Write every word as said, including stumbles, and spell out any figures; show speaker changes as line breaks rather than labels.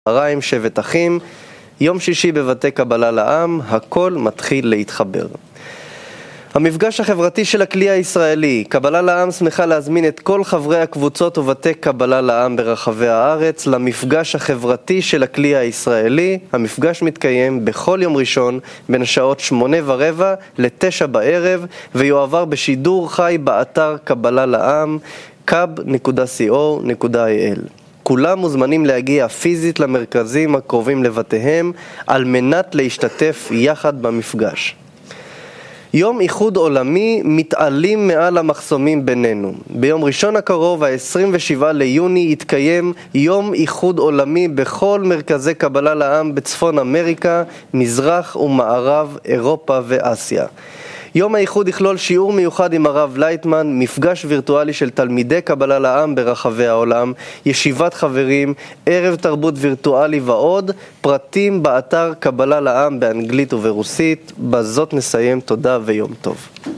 הריים שבט אחים, יום שישי בבתי קבלה לעם, הכל מתחיל להתחבר. המפגש החברתי של הכלי הישראלי, קבלה לעם שמחה להזמין את כל חברי הקבוצות ובתי קבלה לעם ברחבי הארץ למפגש החברתי של הכלי הישראלי. המפגש מתקיים בכל יום ראשון בין השעות שמונה ורבע לתשע בערב ויועבר בשידור חי באתר קבלה לעם קאב נקודה סי או נקודה איי אל. כולם מוזמנים להגיע פיזית למרכזים הקרובים לבתיהם על מנת להשתתף יחד במפגש. יום איחוד עולמי מתעלים מעל המחסומים בינינו. ביום ראשון הקרוב, ה-עשרים ושבעה ליוני, יתקיים יום איחוד עולמי בכל מרכזי קבלה לעם בצפון אמריקה, מזרח ומערב, אירופה ואסיה. יום האיחוד יכלול שיעור מיוחד עם הרב לייטמן, מפגש וירטואלי של תלמידי קבלה לעם ברחבי העולם, ישיבת חברים, ערב תרבות וירטואלי ועוד. פרטים באתר קבלה לעם באנגלית וברוסית. בזאת נסיים, תודה ויום טוב.